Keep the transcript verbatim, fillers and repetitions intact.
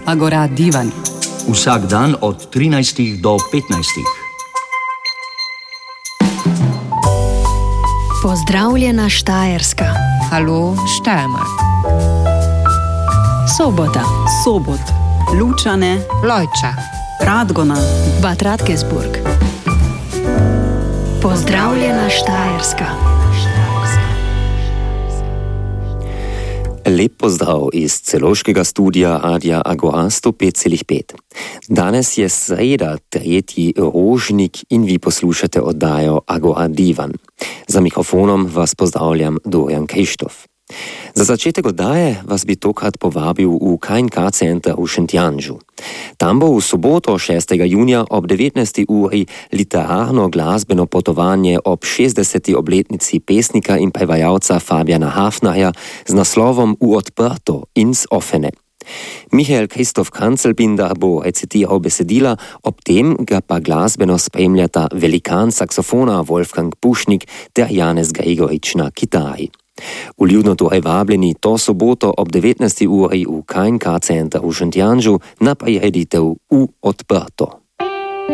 Agora Divan. Vsak dan od trinajstih do petnajstih. Pozdravljena Štajerska. Halo Steiermark. Sobota. Sobot. Lučane. Lojča. Radgona. Bad Radkersburg. Pozdravljena Štajerska. Lep pozdrav iz celoškega studija Radia Agora sto pet celih pet. Danes je sreda, tretji rožnik in vi poslušate oddajo Agora Divan. Za mikrofonom vas pozdravljam Dorian Krištof. Za začetek oddaje vas bi tokrat povabil v K in K center v Šentjanžu. Tam bo v soboto šestega junija ob devetnajsti uri literarno-glasbeno potovanje ob šestdeseti obletnici pesnika in prevajalca Fabiana Hafnerja z naslovom V odprto ins offene. Michael Kristof Krancelbinder bo recitiral besedila, ob tem ga pa glasbeno spremljata velikan saksofona Wolfgang Pušnik ter Janez Gregorič na kitari. Vljudno torej vabljeni to soboto ob devetnajsti uri v K in K center v Šentjanžu na prireditev V odprto.